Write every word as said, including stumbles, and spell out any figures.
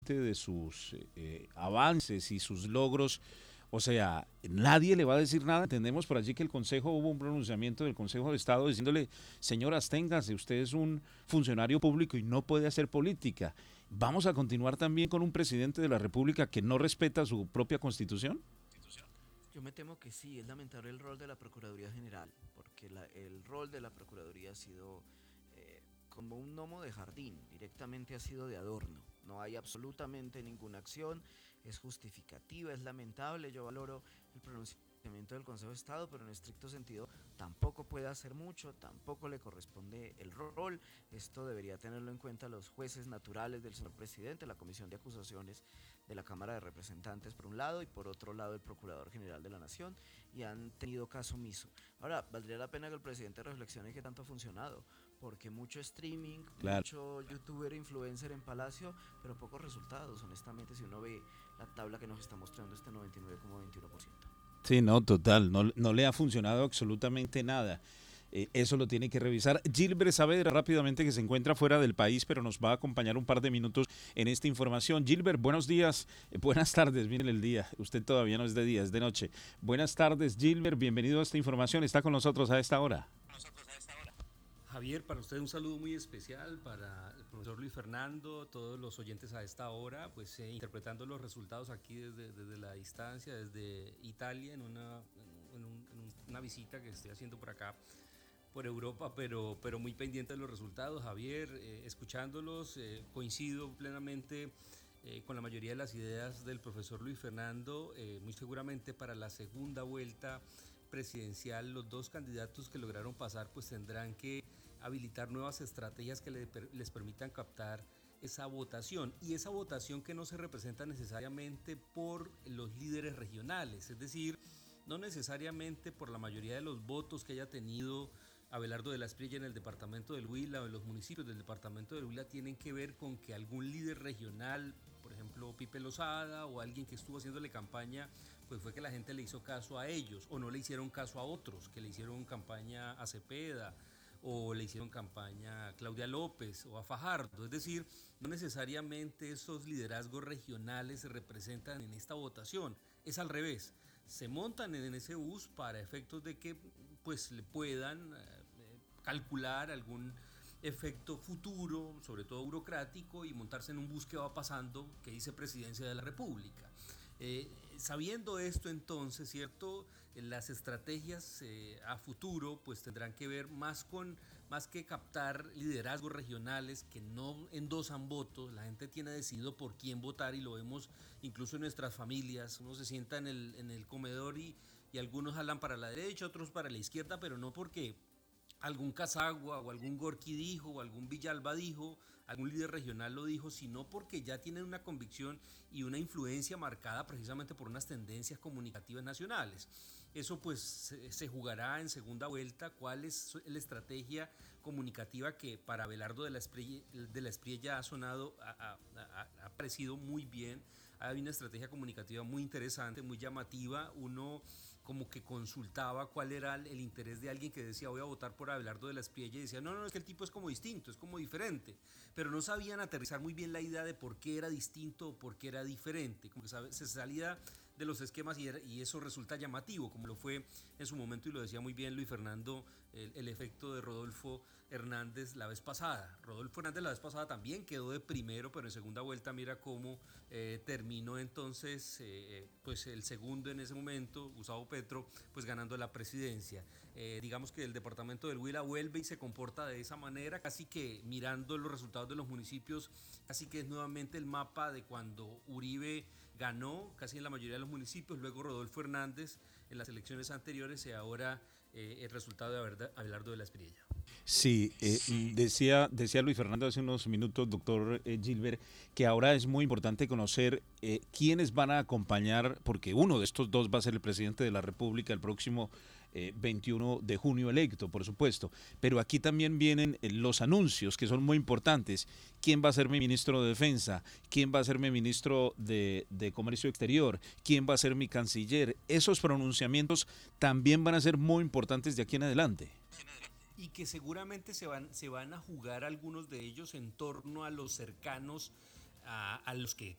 consciente de sus eh, avances y sus logros. O sea, nadie le va a decir nada. Entendemos por allí que el Consejo, hubo un pronunciamiento del Consejo de Estado diciéndole, señor, absténgase, usted es un funcionario público y no puede hacer política. ¿Vamos a continuar también con un presidente de la República que no respeta su propia Constitución? Yo me temo que sí, es lamentable el rol de la Procuraduría General, porque la- el rol de la Procuraduría ha sido eh, como un gnomo de jardín, directamente ha sido de adorno, no hay absolutamente ninguna acción, es justificativa, es lamentable, yo valoro el pronunciamiento del Consejo de Estado, pero en estricto sentido tampoco puede hacer mucho, tampoco le corresponde el rol, esto debería tenerlo en cuenta los jueces naturales del señor presidente, la Comisión de Acusaciones de la Cámara de Representantes por un lado y por otro lado el Procurador General de la Nación, y han tenido caso omiso. Ahora, valdría la pena que el presidente reflexione qué tanto ha funcionado, porque mucho streaming, Claro. mucho youtuber, influencer en Palacio, pero pocos resultados, honestamente, si uno ve la tabla que nos está mostrando este noventa y nueve coma veintiuno por ciento. Sí, no, total, no, no le ha funcionado absolutamente nada. Eh, eso lo tiene que revisar. Gilbert Saavedra, rápidamente, que se encuentra fuera del país, pero nos va a acompañar un par de minutos en esta información. Gilbert, buenos días, eh, buenas tardes, miren el día, usted todavía no es de día, es de noche. Buenas tardes, Gilbert, bienvenido a esta información, está con nosotros a esta hora. Javier, para usted un saludo muy especial, para el profesor Luis Fernando, todos los oyentes a esta hora, pues eh, interpretando los resultados aquí desde, desde la distancia, desde Italia, en una, en, un, en una visita que estoy haciendo por acá, por Europa, pero, pero muy pendiente de los resultados. Javier, eh, escuchándolos, eh, coincido plenamente eh, con la mayoría de las ideas del profesor Luis Fernando, eh, muy seguramente para la segunda vuelta presidencial, los dos candidatos que lograron pasar pues tendrán que habilitar nuevas estrategias que le, les permitan captar esa votación, y esa votación que no se representa necesariamente por los líderes regionales, es decir, no necesariamente por la mayoría de los votos que haya tenido Abelardo de la Espriella en el departamento del Huila o en los municipios del departamento del Huila, tienen que ver con que algún líder regional, por ejemplo Pipe Lozada o alguien que estuvo haciéndole campaña, pues fue que la gente le hizo caso a ellos o no le hicieron caso a otros, que le hicieron campaña a Cepeda o le hicieron campaña a Claudia López o a Fajardo. Es decir, no necesariamente esos liderazgos regionales se representan en esta votación, es al revés. Se montan en ese bus para efectos de que pues le puedan eh, calcular algún efecto futuro, sobre todo burocrático, y montarse en un bus que va pasando que dice Presidencia de la República. Eh, sabiendo esto, entonces, ¿cierto? Las estrategias eh, a futuro pues tendrán que ver más con, más que captar liderazgos regionales que no endosan votos. La gente tiene decidido por quién votar, y lo vemos incluso en nuestras familias. Uno se sienta en el, en el comedor y, y algunos jalan para la derecha, otros para la izquierda, pero no porque algún Casagua o algún Gorky dijo o algún Villalba dijo, algún líder regional lo dijo, sino porque ya tienen una convicción y una influencia marcada precisamente por unas tendencias comunicativas nacionales. Eso pues se, se jugará en segunda vuelta. ¿Cuál es la estrategia comunicativa que para Abelardo de la Espriella, de la Espriella ha sonado, ha, ha, ha parecido muy bien? Hay una estrategia comunicativa muy interesante, muy llamativa. Uno como que consultaba cuál era el interés de alguien que decía voy a votar por Abelardo de la Espriella, y decía no, no, es que el tipo es como distinto, es como diferente, pero no sabían aterrizar muy bien la idea de por qué era distinto o por qué era diferente, como que se salía de los esquemas, y, era, y eso resulta llamativo, como lo fue en su momento, y lo decía muy bien Luis Fernando, el, el efecto de Rodolfo Hernández la vez pasada. Rodolfo Hernández la vez pasada también quedó de primero, pero en segunda vuelta mira cómo eh, terminó entonces eh, pues el segundo en ese momento, Gustavo Petro, pues ganando la presidencia. Eh, digamos que el departamento del Huila vuelve y se comporta de esa manera, casi que mirando los resultados de los municipios, casi que es nuevamente el mapa de cuando Uribe ganó casi en la mayoría de los municipios, luego Rodolfo Hernández en las elecciones anteriores, y ahora eh, el resultado de Abelardo de la Espriella. Sí, eh, decía, decía Luis Fernando hace unos minutos, doctor eh, Gilbert, que ahora es muy importante conocer eh, quiénes van a acompañar, porque uno de estos dos va a ser el presidente de la República el próximo eh, veintiuno de junio electo, por supuesto, pero aquí también vienen eh, los anuncios que son muy importantes. ¿Quién va a ser mi ministro de Defensa? ¿Quién va a ser mi ministro de, de Comercio Exterior? ¿Quién va a ser mi canciller? Esos pronunciamientos también van a ser muy importantes de aquí en adelante. Y que seguramente se van, se van a jugar algunos de ellos en torno a los cercanos a, a los que